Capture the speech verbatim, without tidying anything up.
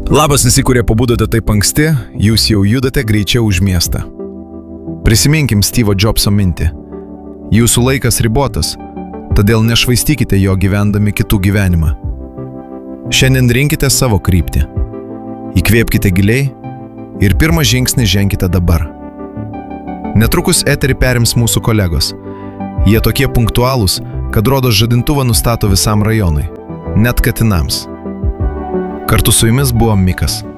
Labas visi, kurie pabudote taip anksti, jūs jau judate greičiau už miestą. Prisiminkim Steve'o Jobso mintį. Jūsų laikas ribotas, todėl nešvaistykite jo gyvendami kitų gyvenimą. Šiandien rinkite savo kryptį. Įkvėpkite giliai ir pirmą žingsnį ženkite dabar. Netrukus eterį perims mūsų kolegos. Jie tokie punktualūs, kad rodos žadintuvą nustato visam rajonui, net katinams. Kartu su jumis buvo Mikas.